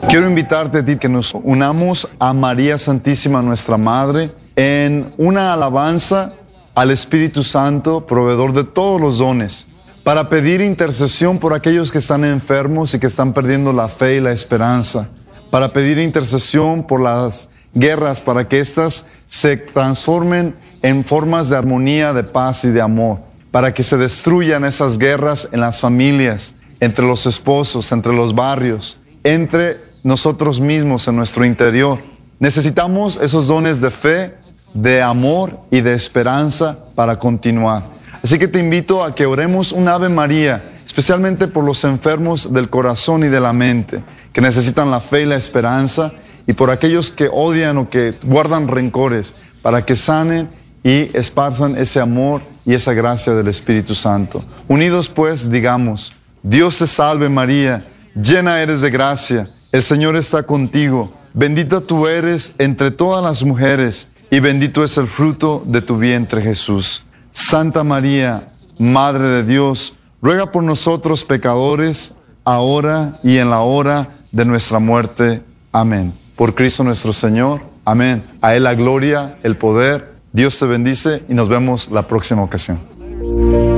Quiero invitarte a ti que nos unamos a María Santísima, nuestra Madre, en una alabanza al Espíritu Santo, proveedor de todos los dones, para pedir intercesión por aquellos que están enfermos y que están perdiendo la fe y la esperanza, para pedir intercesión por las guerras, para que éstas se transformen en formas de armonía, de paz y de amor, para que se destruyan esas guerras en las familias, entre los esposos, entre los barrios, entre nosotros mismos en nuestro interior. Necesitamos esos dones de fe, de amor y de esperanza para continuar. Así que te invito a que oremos un Ave María, especialmente por los enfermos del corazón y de la mente, que necesitan la fe y la esperanza, y por aquellos que odian o que guardan rencores, para que sanen y esparzan ese amor y esa gracia del Espíritu Santo. Unidos pues, digamos: Dios te salve María, llena eres de gracia, el Señor está contigo, bendita tú eres entre todas las mujeres, y bendito es el fruto de tu vientre Jesús. Santa María, Madre de Dios, ruega por nosotros pecadores, ahora y en la hora de nuestra muerte. Amén. Por Cristo nuestro Señor. Amén. A Él la gloria, el poder. Dios te bendice y nos vemos la próxima ocasión.